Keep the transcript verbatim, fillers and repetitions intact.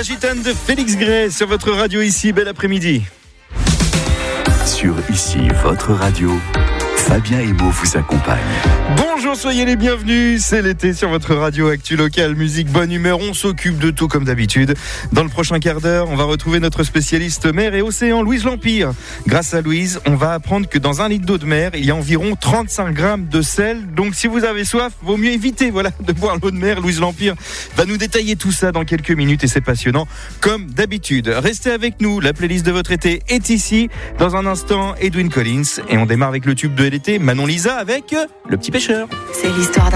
La gitane de Félix Gray sur votre radio ici, bel après-midi. Sur ici, votre radio, Fabien Emo vous accompagne. Bonjour, soyez les bienvenus, c'est l'été sur votre radio Actu Locale, musique, bonne humeur, on s'occupe de tout comme d'habitude. Dans le prochain quart d'heure, on va retrouver notre spécialiste mer et océan, Louise Lampire. Grâce à Louise, on va apprendre que dans un litre d'eau de mer, il y a environ trente-cinq grammes de sel. Donc si vous avez soif, vaut mieux éviter voilà, de boire l'eau de mer. Louise Lampire va nous détailler tout ça dans quelques minutes et c'est passionnant comme d'habitude. Restez avec nous, la playlist de votre été est ici. Dans un instant, Edwyn Collins et on démarre avec le tube de l'été, Manon Lisa avec Le Petit Pêcheur. C'est l'histoire